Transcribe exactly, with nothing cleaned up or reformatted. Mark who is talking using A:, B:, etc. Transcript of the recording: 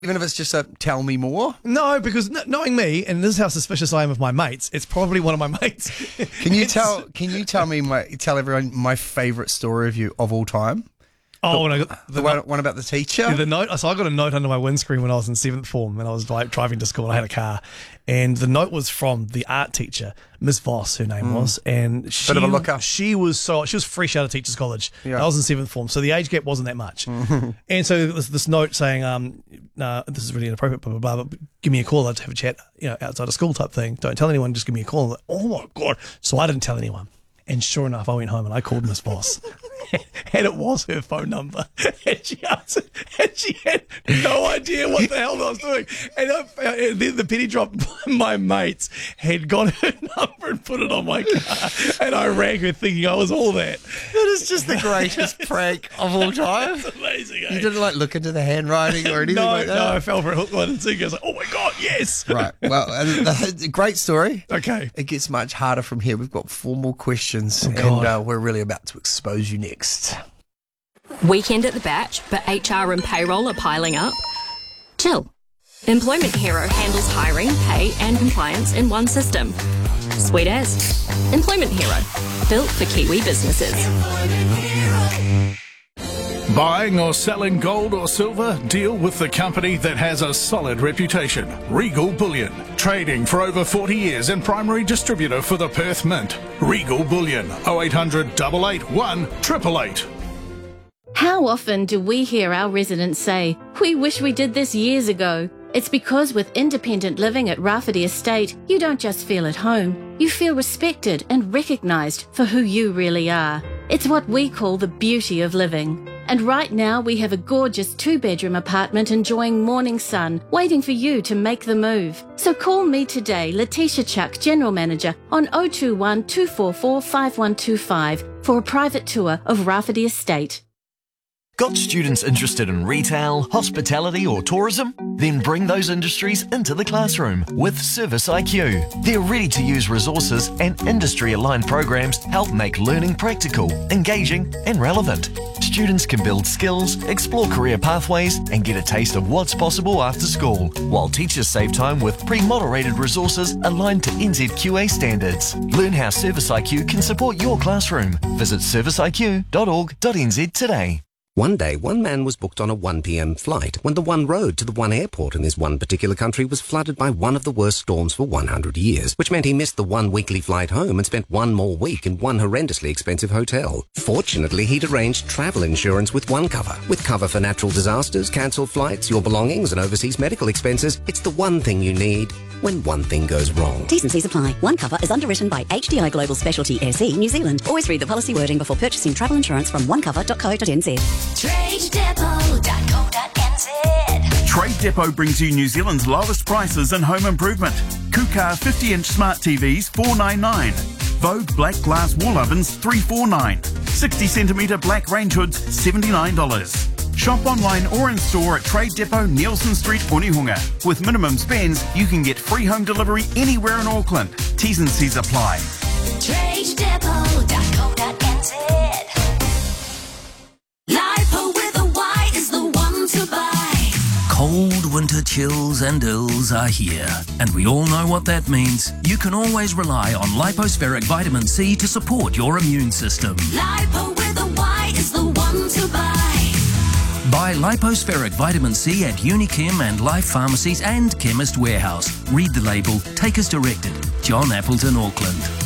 A: Even if it's just a tell me more?
B: No, because kn- knowing me, and this is how suspicious I am of my mates, it's probably one of my mates.
A: Can you tell Can you tell me, my, tell everyone my favourite story of you of all time?
B: Oh,
A: the,
B: when I got
A: the, the one, one about the teacher?
B: Yeah, the note. So I got a note under my windscreen when I was in seventh form, and I was like driving to school. And I had a car, and the note was from the art teacher, Miss Voss, her name mm. was, and she,
A: Bit of a looker.
B: She was so she was fresh out of teachers' college.
A: Yeah.
B: I was in seventh form, so the age gap wasn't that much. And so there was this note saying, um, nah, "This is really inappropriate, blah blah blah. But give me a call. I'd have a chat, you know, outside of school type thing. Don't tell anyone. Just give me a call." I'm like, oh my god! So I didn't tell anyone. And sure enough, I went home and I called Miss Voss. And it was her phone number. And she answered, and she had no idea what the hell I was doing. And, I, and then the penny dropped. My mates had got her number and put it on my car. And I rang her thinking I was all that.
A: That is just the greatest prank of all time.
B: That's amazing, eh?
A: You didn't like look into the handwriting or anything
B: no,
A: like that?
B: No, I fell for a hook, line and sinker. I was like, oh my God, yes.
A: Right. Well, uh, great story.
B: Okay.
A: It gets much harder from here. We've got four more questions.
B: Oh,
A: and uh, we're really about to expose you next.
C: Weekend at the batch, but H R and payroll are piling up? Chill. Employment Hero handles hiring, pay and compliance in one system. Sweet as. Employment Hero. Built for Kiwi businesses.
D: Buying or selling gold or silver? Deal with the company that has a solid reputation. Regal Bullion. Trading for over forty years and primary distributor for the Perth Mint. Regal Bullion. oh eight hundred, eight eight one, eight eight eight.
E: How often do we hear our residents say, "We wish we did this years ago"? It's because with independent living at Rafferty Estate, you don't just feel at home, you feel respected and recognised for who you really are. It's what we call the beauty of living. And right now we have a gorgeous two-bedroom apartment enjoying morning sun, waiting for you to make the move. So call me today, Letitia Chuck, General Manager, on oh two one, two four four, five one two five for a private tour of Rafferty Estate.
F: Got students interested in retail, hospitality or tourism? Then bring those industries into the classroom with Service I Q. Their ready-to-use resources and industry-aligned programs help make learning practical, engaging and relevant. Students can build skills, explore career pathways and get a taste of what's possible after school, while teachers save time with pre-moderated resources aligned to N Z Q A standards. Learn how Service I Q can support your classroom. Visit service I Q dot org dot N Z today.
G: One day, one man was booked on a one p m flight when the one road to the one airport in this one particular country was flooded by one of the worst storms for one hundred years, which meant he missed the one weekly flight home and spent one more week in one horrendously expensive hotel. Fortunately, he'd arranged travel insurance with OneCover. With cover for natural disasters, cancelled flights, your belongings and overseas medical expenses, it's the one thing you need when one thing goes wrong.
H: T's and C's apply. OneCover is underwritten by H D I Global Specialty S E New Zealand. Always read the policy wording before purchasing travel insurance from one cover dot co dot n z.
I: trade depot dot co dot n z. Trade Depot brings you New Zealand's lowest prices in home improvement. Kukar fifty inch smart T Vs four ninety-nine. Vogue black glass wall ovens three forty-nine. sixty centimetre black range hoods seventy-nine dollars. Shop online or in store at Trade Depot, Nielsen Street, Onehunga. With minimum spends, you can get free home delivery anywhere in Auckland. T's and C's apply. trade depot dot co dot n z. Lipo with a Y is the one to buy.
J: Cold winter chills and ills are here, and we all know what that means. You can always rely on Lipospheric Vitamin C to support your immune system.
I: Lipo with a Y is the one to buy.
J: Buy Lipospheric Vitamin C at Unichem and Life Pharmacies and Chemist Warehouse. Read the label, take as directed. John Appleton, Auckland.